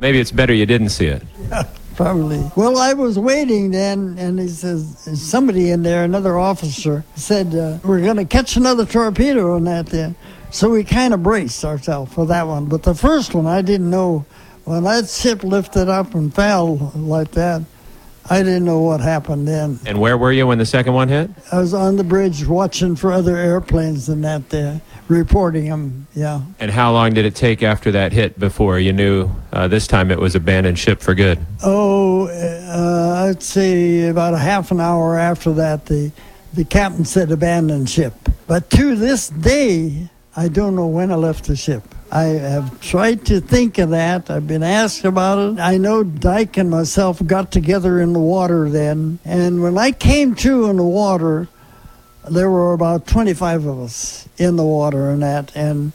Maybe it's better you didn't see it. Probably. Well, I was waiting then, and he says, somebody in there, another officer, said, we're going to catch another torpedo on that there. So we kind of braced ourselves for that one. But the first one, I didn't know. When that ship lifted up and fell like that, I didn't know what happened then. And where were you when the second one hit? I was on the bridge watching for other airplanes and that there, reporting them, yeah. And how long did it take after that hit before you knew this time it was abandoned ship for good? Oh, I'd say about a half an hour after that, the captain said abandoned ship. But to this day, I don't know when I left the ship. I have tried to think of that. I've been asked about it. I know Dyke and myself got together in the water then. And when I came to in the water, there were about 25 of us in the water and that. And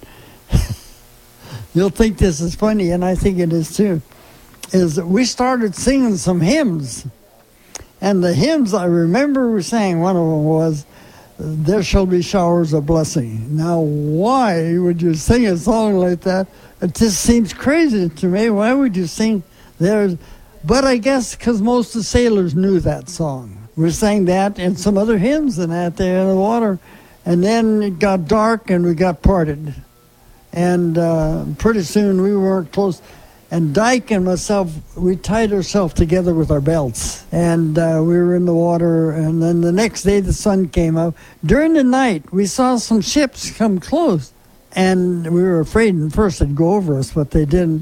you'll think this is funny, and I think it is too, is that we started singing some hymns. And the hymns I remember we sang, one of them was, "There shall be showers of blessing." Now, why would you sing a song like that? It just seems crazy to me. Why would you sing there? But I guess because most of the sailors knew that song. We sang that and some other hymns and that there in the water. And then it got dark and we got parted. And pretty soon we weren't close. And Dyke and myself, we tied ourselves together with our belts. And we were in the water. And then the next day the sun came up. During the night, we saw some ships come close. And we were afraid at first they'd go over us, but they didn't.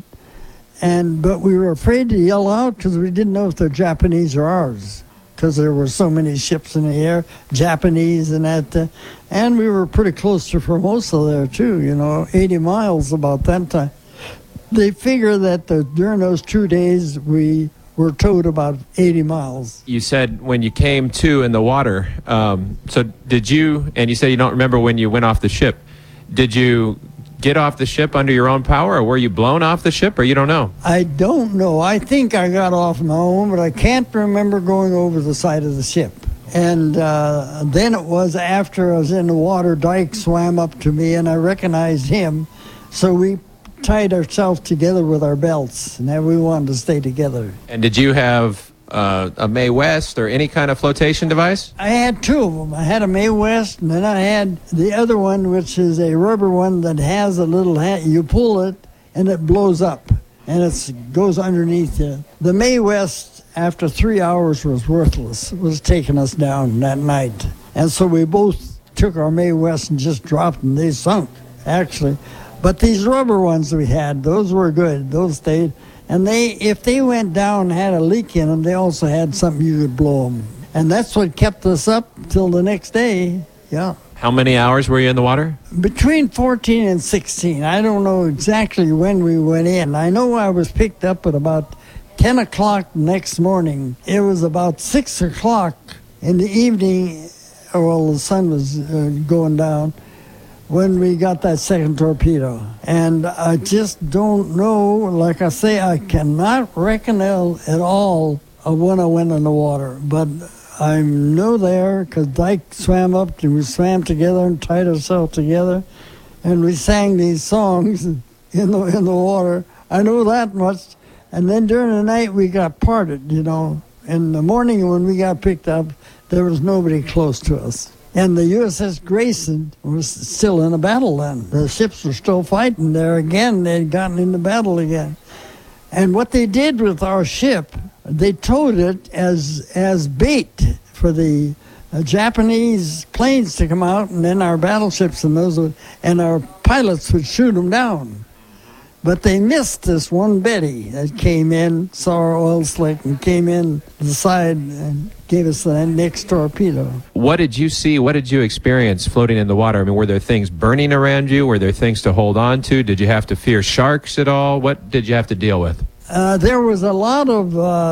But we were afraid to yell out because we didn't know if they're Japanese or ours. Because there were so many ships in the air, Japanese and that. And we were pretty close to Formosa there too, 80 miles about that time. They figure that during those 2 days, we were towed about 80 miles. You said when you came to in the water, so did you, and you said you don't remember when you went off the ship, did you get off the ship under your own power, or were you blown off the ship, or you don't know? I don't know. I think I got off my own, but I can't remember going over the side of the ship. And then it was after I was in the water, Dyke swam up to me, and I recognized him, so we tied ourselves together with our belts, and then we wanted to stay together. And did you have a Mae West or any kind of flotation device? I had two of them. I had a Mae West, and then I had the other one, which is a rubber one that has a little hand. You pull it, and it blows up, and it goes underneath you. The Mae West, after 3 hours, was worthless. It was taking us down that night. And so we both took our Mae West and just dropped them. They sunk, actually. But these rubber ones we had, those were good. Those stayed. And if they went down and had a leak in them, they also had something you could blow them. And that's what kept us up till the next day, yeah. How many hours were you in the water? Between 14 and 16. I don't know exactly when we went in. I know I was picked up at about 10 o'clock next morning. It was about 6 o'clock in the evening, well, the sun was going down, when we got that second torpedo. And I just don't know, like I say, I cannot reconcile at all of when I went in the water. But I know there, because Dyke swam up, and we swam together and tied ourselves together, and we sang these songs in the water. I know that much. And then during the night, we got parted, In the morning when we got picked up, there was nobody close to us. And the USS Grayson was still in a battle then. The ships were still fighting there again. They'd gotten into battle again. And what they did with our ship, they towed it as bait for the Japanese planes to come out, and then our battleships and our pilots would shoot them down. But they missed this one Betty that came in, saw our oil slick, and came in the side and gave us the next torpedo. What did you see? What did you experience floating in the water? I mean, were there things burning around you? Were there things to hold on to? Did you have to fear sharks at all? What did you have to deal with? There was a lot of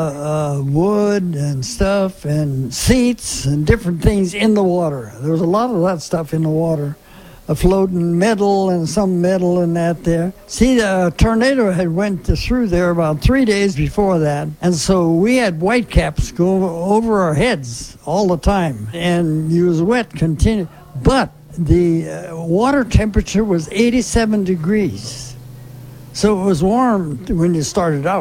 wood and stuff and seats and different things in the water. There was a lot of that stuff in the water. A floating metal and some metal and that there. See, the tornado had went through there about 3 days before that, and so we had whitecaps go over our heads all the time, and you was wet continually. But the water temperature was 87 degrees, so it was warm when you started out.